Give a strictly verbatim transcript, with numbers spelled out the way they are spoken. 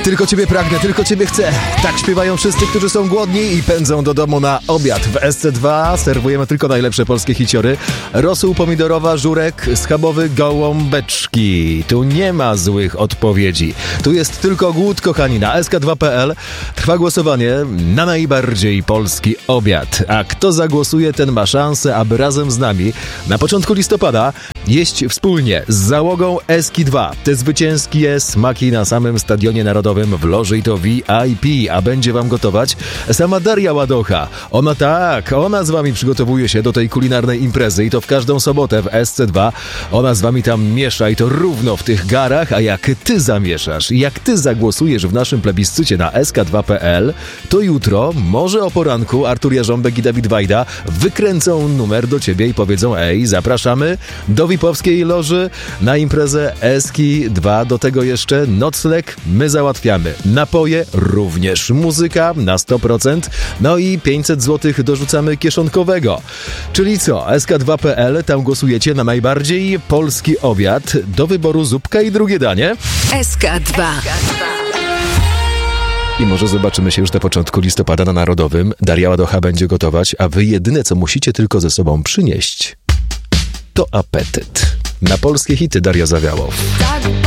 Tylko ciebie pragnę, tylko ciebie chcę. Tak śpiewają wszyscy, którzy są głodni i pędzą do domu na obiad. W S C dwa serwujemy tylko najlepsze polskie hiciory. Rosół pomidorowa, żurek, schabowy, gołąbeczki. Tu nie ma złych odpowiedzi. Tu jest tylko głód, kochani. Na S K dwa kropka P L trwa głosowanie na najbardziej polski obiad. A kto zagłosuje, ten ma szansę, aby razem z nami na początku listopada jeść wspólnie z załogą S K dwa. Te zwycięskie smaki na samym Stadionie Narodowym w loży i to V I P, a będzie wam gotować sama Daria Ładocha. Ona tak, ona z wami przygotowuje się do tej kulinarnej imprezy i to w każdą sobotę w S C dwa. Ona z wami tam miesza i to równo w tych garach, a jak ty zamieszasz, jak ty zagłosujesz w naszym plebiscycie na S K dwa kropka P L, to jutro, może o poranku, Artur Jarząbek i Dawid Wajda wykręcą numer do ciebie i powiedzą: ej, zapraszamy do V I P-owskiej loży na imprezę S K dwa. Do tego jeszcze nocleg my załatwiamy. Napoje również. Muzyka na sto procent. No i pięćset złotych dorzucamy kieszonkowego. Czyli co? S K dwa kropka P L, tam głosujecie na najbardziej polski obiad. Do wyboru zupka i drugie danie. S K dwa. I może zobaczymy się już na początku listopada na Narodowym. Daria Ładocha będzie gotować, a wy jedyne, co musicie tylko ze sobą przynieść, to apetyt. Na polskie hity Daria Zawiałow. Tak